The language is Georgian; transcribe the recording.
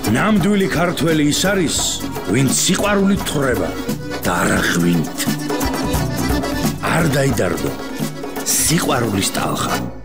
ნამდვილი ქართველი ის არის, ვინც სიყვარულით თხრება და არა ღვინით. არ დაიდარდო სიყვარულის ტალღა.